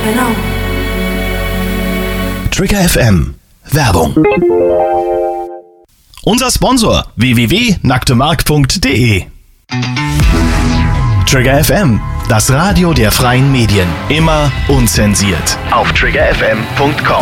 Genau. Trigger FM Werbung. Unser Sponsor www.nacktemark.de. Trigger FM, das Radio der freien Medien. Immer unzensiert. Auf triggerfm.com.